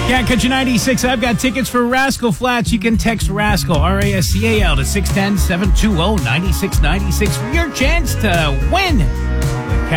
Yeah, Country 96. I've got tickets for Rascal Flats. You can text Rascal, RASCAL, to 610-720-9696 for your chance to win the